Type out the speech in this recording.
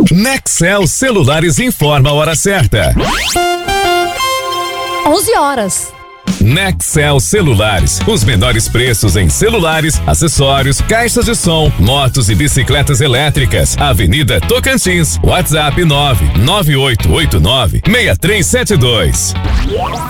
Nexcel Celulares informa a hora certa. 11 horas. Nexcel Celulares, os menores preços em celulares, acessórios, caixas de som, motos e bicicletas elétricas. Avenida Tocantins, WhatsApp 99889-6372.